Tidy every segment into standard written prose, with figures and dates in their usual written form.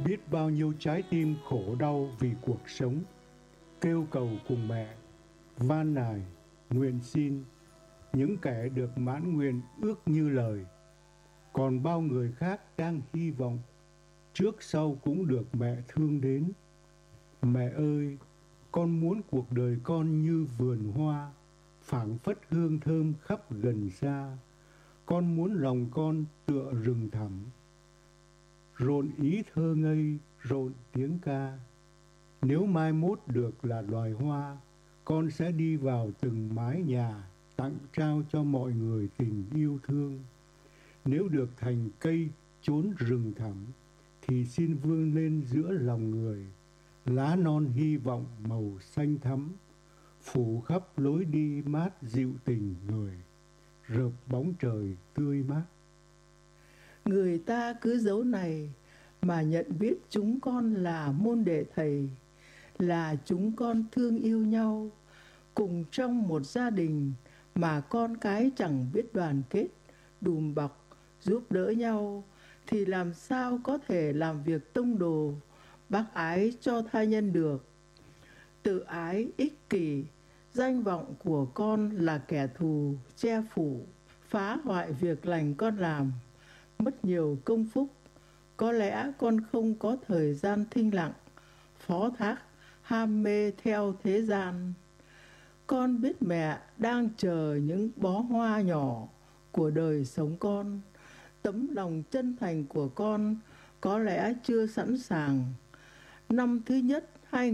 Biết bao nhiêu trái tim khổ đau vì cuộc sống, kêu cầu cùng mẹ, van nài, nguyện xin, những kẻ được mãn nguyện ước như lời. Còn bao người khác đang hy vọng, trước sau cũng được mẹ thương đến. Mẹ ơi, con muốn cuộc đời con như vườn hoa, phảng phất hương thơm khắp gần xa. Con muốn lòng con tựa rừng thẳm, rộn ý thơ ngây, rộn tiếng ca. Nếu mai mốt được là loài hoa, con sẽ đi vào từng mái nhà, tặng trao cho mọi người tình yêu thương. Nếu được thành cây chốn rừng thẳm, thì xin vươn lên giữa lòng người, lá non hy vọng màu xanh thắm, phủ khắp lối đi mát dịu tình người, rợp bóng trời tươi mát. Người ta cứ dấu này mà nhận biết chúng con là môn đệ thầy, là chúng con thương yêu nhau, cùng trong một gia đình mà con cái chẳng biết đoàn kết, đùm bọc, giúp đỡ nhau, thì làm sao có thể làm việc tông đồ, bác ái cho tha nhân được. Tự ái, ích kỷ, danh vọng của con là kẻ thù, che phủ, phá hoại việc lành con làm, mất nhiều công phúc. Có lẽ con không có thời gian thinh lặng, phó thác, ham mê theo thế gian. Con biết mẹ đang chờ những bó hoa nhỏ của đời sống con. Tấm lòng chân thành của con có lẽ chưa sẵn sàng. Năm thứ nhất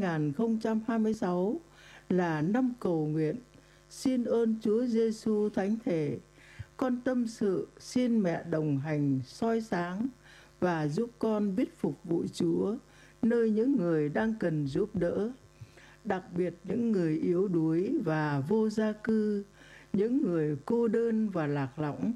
2026 là năm cầu nguyện. Xin ơn Chúa Giêsu Thánh Thể. Con tâm sự xin mẹ đồng hành soi sáng và giúp con biết phục vụ Chúa nơi những người đang cần giúp đỡ, đặc biệt những người yếu đuối và vô gia cư, những người cô đơn và lạc lõng.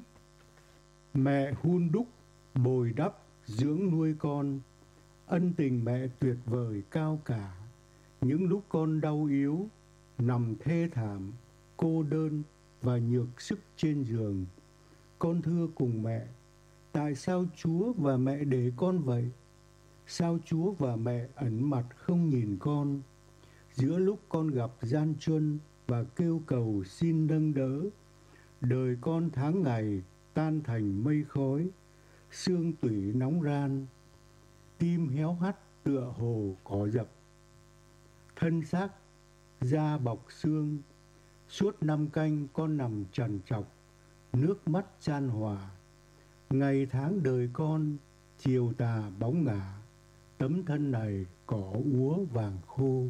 Mẹ hun đúc, bồi đắp, dưỡng nuôi con, ân tình mẹ tuyệt vời cao cả. Những lúc con đau yếu, nằm thê thảm, cô đơn và nhược sức trên giường, con thưa cùng mẹ, tại sao Chúa và mẹ để con vậy? Sao Chúa và mẹ ẩn mặt không nhìn con? Giữa lúc con gặp gian truân và kêu cầu xin nâng đỡ, đời con tháng ngày tan thành mây khói, xương tủy nóng ran, tim héo hắt tựa hồ cỏ dập. Thân xác da bọc xương, suốt năm canh con nằm trằn trọc, nước mắt chan hòa. Ngày tháng đời con chiều tà bóng ngả, tấm thân này cỏ úa vàng khô.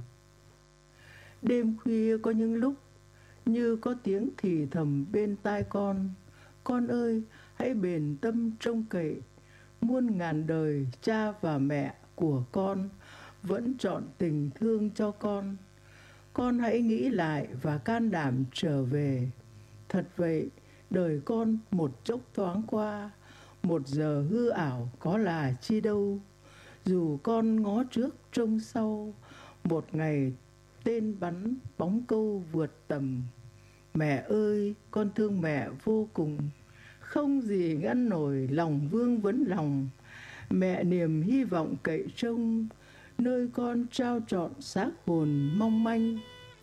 Đêm khuya có những lúc như có tiếng thì thầm bên tai con ơi, hãy bền tâm trông cậy. Muôn ngàn đời cha và mẹ của con vẫn trọn tình thương cho con. Con hãy nghĩ lại và can đảm trở về. Thật vậy, đời con một chốc thoáng qua, một giờ hư ảo có là chi đâu. Dù con ngó trước trông sau, một ngày tên bắn bóng câu vượt tầm. Mẹ ơi, con thương mẹ vô cùng, không gì ngăn nổi lòng vương vấn lòng. Mẹ niềm hy vọng cậy trông, nơi con trao trọn xác hồn mong manh.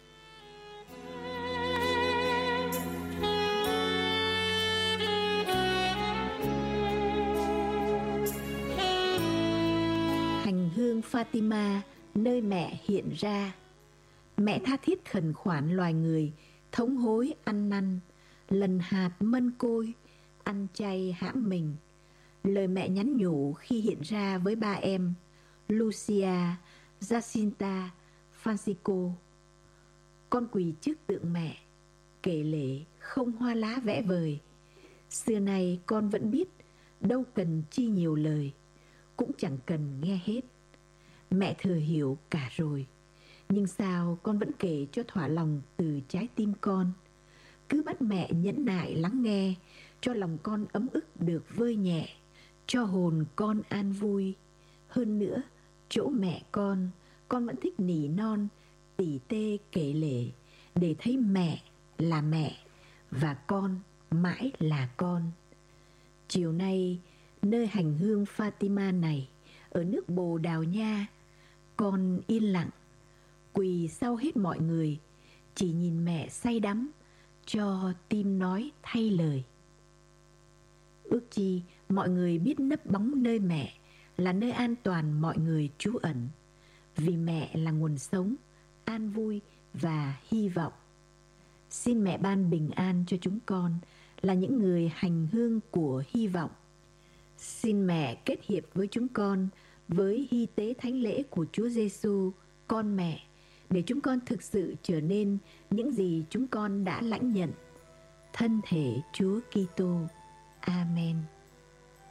Hành hương Fatima, nơi mẹ hiện ra. Mẹ tha thiết khẩn khoản loài người, thống hối ăn năn, lần hạt mân côi, ăn chay hãm mình. Lời mẹ nhắn nhủ khi hiện ra với ba em Lucia, Jacinta, Francisco. Con quỳ trước tượng mẹ, kể lể không hoa lá vẽ vời. Xưa nay con vẫn biết, đâu cần chi nhiều lời, cũng chẳng cần nghe hết. Mẹ thừa hiểu cả rồi, nhưng sao con vẫn kể cho thỏa lòng từ trái tim con. Cứ bắt mẹ nhẫn nại lắng nghe, cho lòng con ấm ức được vơi nhẹ, cho hồn con an vui. Hơn nữa, chỗ mẹ con vẫn thích nỉ non, tỉ tê kể lể, để thấy mẹ là mẹ và con mãi là con. Chiều nay, nơi hành hương Fatima này, ở nước Bồ Đào Nha, con yên lặng, quỳ sau hết mọi người, chỉ nhìn mẹ say đắm, cho tim nói thay lời. Ước chi mọi người biết nấp bóng nơi mẹ là nơi an toàn mọi người trú ẩn, vì mẹ là nguồn sống, an vui và hy vọng. Xin mẹ ban bình an cho chúng con là những người hành hương của hy vọng. Xin mẹ kết hiệp với chúng con với hy tế thánh lễ của Chúa Giêsu, con mẹ, để chúng con thực sự trở nên những gì chúng con đã lãnh nhận. Thân thể Chúa Kitô. Amen.